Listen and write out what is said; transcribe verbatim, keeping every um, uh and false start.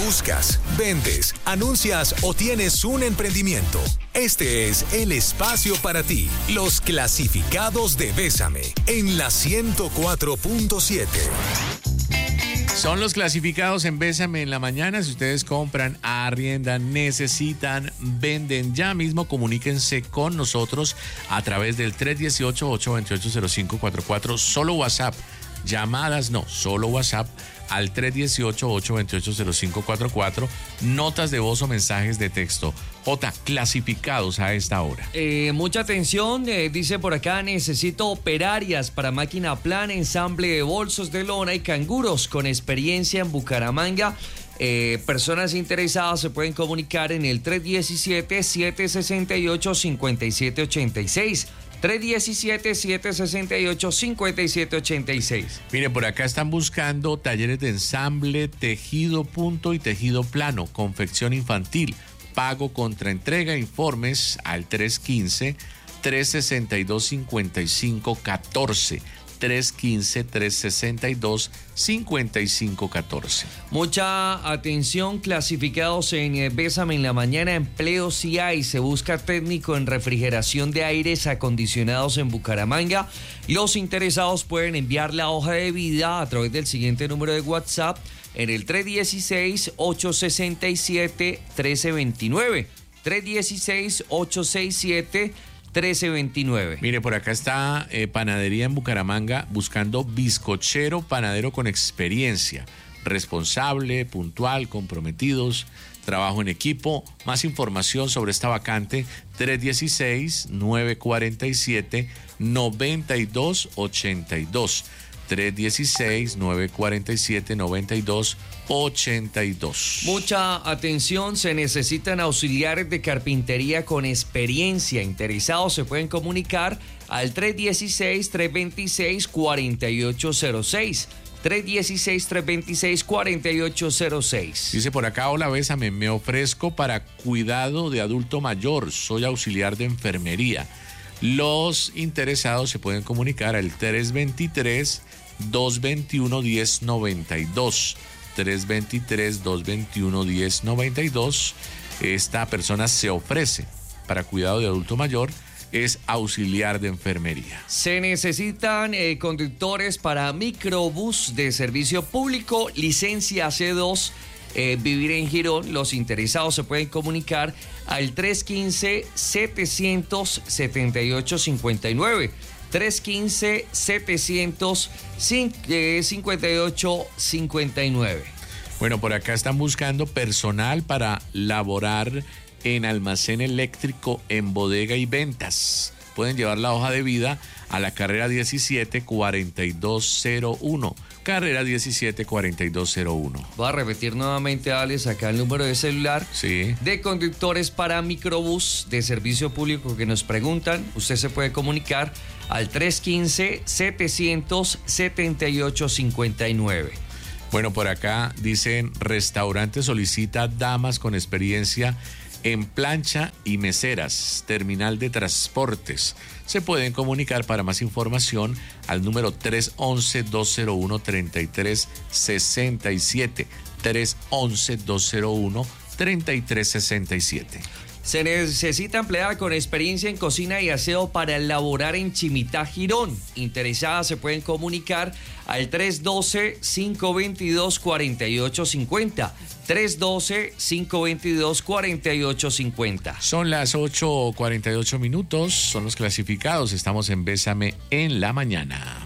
Buscas, vendes, anuncias o tienes un emprendimiento. Este es el espacio para ti. Los clasificados de Bésame en la ciento cuatro punto siete. Son los clasificados en Bésame en la mañana. Si ustedes compran, arriendan, necesitan, venden, ya mismo comuníquense con nosotros a través del tres uno ocho, ocho dos ocho, cero cinco cuatro cuatro. Solo WhatsApp. Llamadas no, solo WhatsApp al tres uno ocho, ocho dos ocho, cero cinco cuatro cuatro. Notas de voz o mensajes de texto. J, clasificados a esta hora. Eh, mucha atención, eh, dice por acá, necesito operarias para máquina plan, ensamble de bolsos de lona y canguros con experiencia en Bucaramanga. Eh, personas interesadas se pueden comunicar en el tres uno siete, siete seis ocho, cinco siete ocho seis. tres uno siete, siete seis ocho, cinco siete ocho seis. Mire, por acá están buscando talleres de ensamble, tejido punto y tejido plano, confección infantil, pago contra entrega, informes al tres uno cinco, tres seis dos, cinco cinco uno cuatro. tres uno cinco, tres seis dos, cinco cinco uno cuatro. Mucha atención, clasificados en Bésame en la mañana, empleo sí hay, se busca técnico en refrigeración de aires acondicionados en Bucaramanga. Los interesados pueden enviar la hoja de vida a través del siguiente número de WhatsApp en el tres uno seis, ocho seis siete, uno tres dos nueve. tres uno seis, ocho seis siete, trece veintinueve. Mire, por acá está eh, Panadería en Bucaramanga buscando bizcochero, panadero con experiencia, responsable, puntual, comprometidos, trabajo en equipo. Más información sobre esta vacante, tres uno seis, nueve cuatro siete, nueve dos ocho dos. tres uno seis, nueve cuatro siete, nueve dos ocho dos. Mucha atención, se necesitan auxiliares de carpintería con experiencia. Interesados se pueden comunicar al tres uno seis, tres dos seis, cuatro ocho cero seis. tres uno seis, tres dos seis, cuatro ocho cero seis. Dice por acá, hola Bésame, me ofrezco para cuidado de adulto mayor, soy auxiliar de enfermería. Los interesados se pueden comunicar al tres dos tres, dos dos uno, uno cero nueve dos. tres dos tres, dos dos uno, uno cero nueve dos. Esta persona se ofrece para cuidado de adulto mayor, es auxiliar de enfermería. Se necesitan eh, conductores para microbús de servicio público, licencia C dos, eh, vivir en Girón. Los interesados se pueden comunicar al tres uno cinco, siete cero cero, siete ocho cinco nueve. tres uno cinco, siete cero cero, cinco ocho cinco nueve. Bueno, por acá están buscando personal para laborar en almacén eléctrico, en bodega y ventas. Pueden llevar la hoja de vida a la carrera diecisiete, cuarenta y dos cero uno. Carrera diecisiete, cuarenta y dos cero uno. Voy a repetir nuevamente, Alex, acá el número de celular. Sí. De conductores para microbús de servicio público que nos preguntan. Usted se puede comunicar al tres uno cinco, siete cero cero, siete ocho cinco nueve. Bueno, por acá dicen, restaurante solicita damas con experiencia en plancha y meseras, terminal de transportes. Se pueden comunicar para más información al número tres once, dos cero uno, treinta y tres sesenta y siete. tres once, dos cero uno, treinta y tres sesenta y siete. Se necesita empleada con experiencia en cocina y aseo para elaborar en Chimitá, Girón. Interesadas se pueden comunicar al tres uno dos, cinco dos dos, cuatro ocho cinco cero. tres uno dos, cinco dos dos, cuatro ocho cinco cero. Son las ocho cuarenta y ocho minutos, son los clasificados. Estamos en Bésame en la mañana.